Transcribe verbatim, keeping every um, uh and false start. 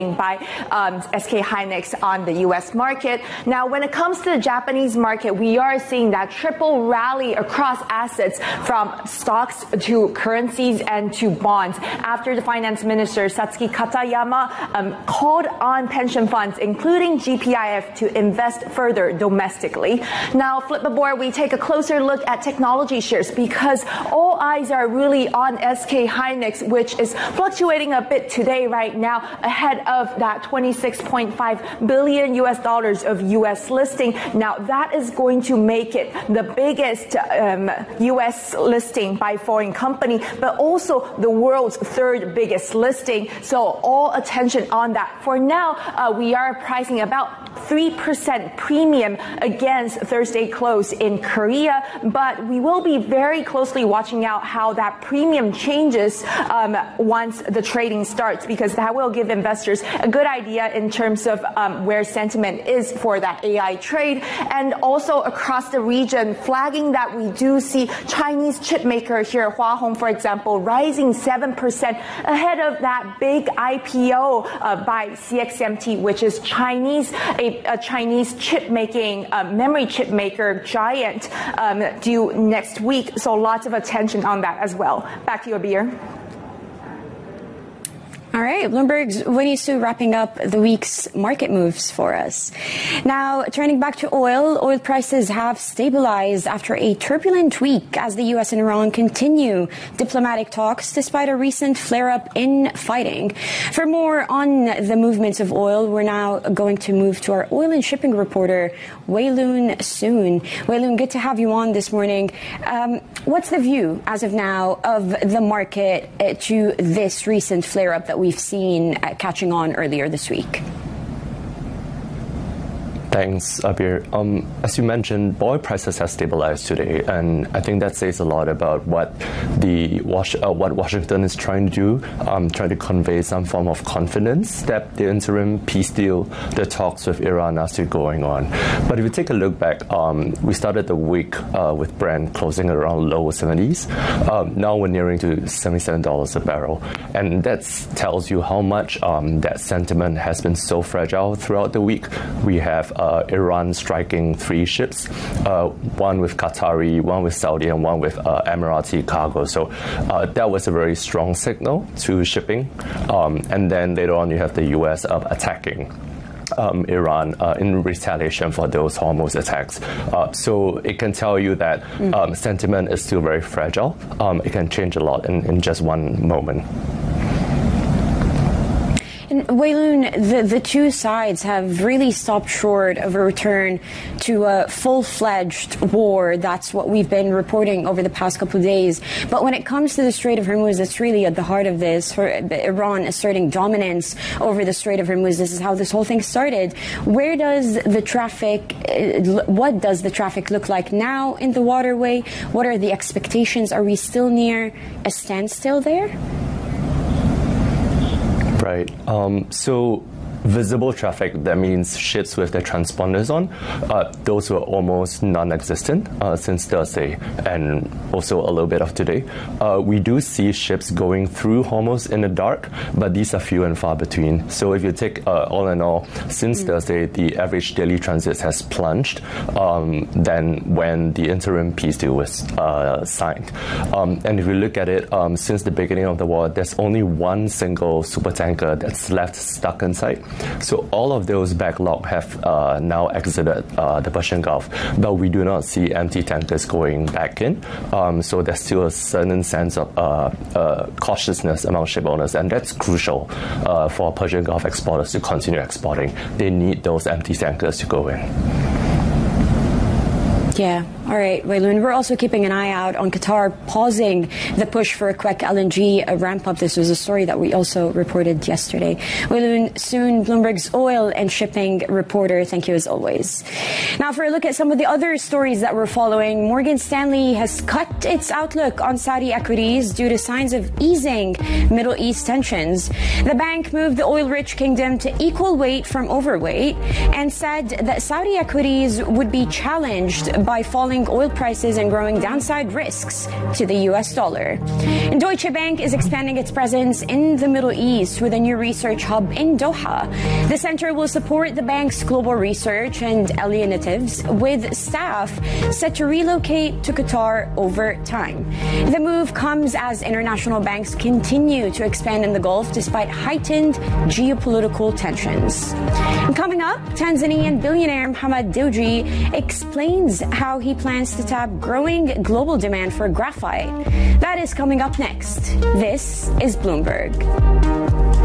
by um, S K Hynix on the U S market. Now, when it comes to the Japanese market, we are seeing that triple rally across assets from stocks to currencies and to bonds after the finance minister Satsuki Katayama um, called on pension funds, including G P I F, to invest further domestically. Now, flip the board, we take a closer look at technology shares because all eyes are really on S K Hynix, which is fluctuating a bit today right now ahead of of that twenty-six point five billion U S dollars of U S listing. Now that is going to make it the biggest um, U S listing by foreign company, but also the world's third biggest listing. So all attention on that. For now, uh, we are pricing about three percent premium against Thursday close in Korea, but we will be very closely watching out how that premium changes um, once the trading starts, because that will give investors a good idea in terms of um, where sentiment is for that A I trade. And also across the region, flagging that we do see Chinese chip maker here, Hua Hong, for example, rising seven percent ahead of that big I P O uh, by C X M T, which is Chinese, a, a Chinese chip making, uh, memory chip maker giant um, due next week. So lots of attention on that as well. Back to you, Abir. All right, Bloomberg's Winnie Su wrapping up the week's market moves for us. Now, turning back to oil, oil prices have stabilized after a turbulent week as the U S and Iran continue diplomatic talks despite a recent flare-up in fighting. For more on the movements of oil, we're now going to move to our oil and shipping reporter, Wei-Loon Soon. Wei-Loon, good to have you on this morning. Um, what's the view as of now of the market uh, to this recent flare-up that we've seen uh, catching on earlier this week? Thanks, Abir. Um, as you mentioned, oil prices have stabilized today, and I think that says a lot about what the Was- uh, what Washington is trying to do, um, trying to convey some form of confidence that the interim peace deal, the talks with Iran are still going on. But if you take a look back, um, we started the week uh, with Brent closing around low seventies. Um, now we're nearing to seventy-seven dollars a barrel, and that tells you how much um, that sentiment has been so fragile throughout the week. We have Uh, Iran striking three ships, uh, one with Qatari, one with Saudi, and one with uh, Emirati cargo. So uh, that was a very strong signal to shipping. Um, and then later on, you have the U S uh, attacking Um, Iran uh, in retaliation for those Hormuz attacks. Uh, so it can tell you that um, sentiment is still very fragile. Um, it can change a lot in, in just one moment. And Wei-Loon, the, the two sides have really stopped short of a return to a full-fledged war. That's what we've been reporting over the past couple of days. But when it comes to the Strait of Hormuz, that's really at the heart of this. For Iran asserting dominance over the Strait of Hormuz, this is how this whole thing started. Where does the traffic, what does the traffic look like now in the waterway? What are the expectations? Are we still near a standstill there? Right. Um, so visible traffic, that means ships with their transponders on, uh, those were almost non-existent uh, since Thursday and also a little bit of today. Uh, we do see ships going through Hormuz in the dark, but these are few and far between. So if you take uh, all in all, since mm. Thursday, the average daily transit has plunged um, than when the interim peace deal was uh, signed. Um, and if you look at it, um, since the beginning of the war, there's only one single supertanker that's left stuck inside. So all of those backlog have uh, now exited uh, the Persian Gulf, but we do not see empty tankers going back in. Um, so there's still a certain sense of uh, uh, cautiousness among ship owners, and that's crucial uh, for Persian Gulf exporters to continue exporting. They need those empty tankers to go in. Yeah. All right, Wei-Loon. We're also keeping an eye out on Qatar pausing the push for a quick L N G ramp up. This was a story that we also reported yesterday. Wei-Loon Soon, Bloomberg's oil and shipping reporter. Thank you as always. Now for a look at some of the other stories that we're following, Morgan Stanley has cut its outlook on Saudi equities due to signs of easing Middle East tensions. The bank moved the oil-rich kingdom to equal weight from overweight and said that Saudi equities would be challenged by falling oil prices and growing downside risks to the U S dollar. And Deutsche Bank is expanding its presence in the Middle East with a new research hub in Doha. The center will support the bank's global research and initiatives, with staff set to relocate to Qatar over time. The move comes as international banks continue to expand in the Gulf despite heightened geopolitical tensions. And coming up, Tanzanian billionaire Mohamed Dewji explains how he plans to tap growing global demand for graphite. That is coming up next. This is Bloomberg.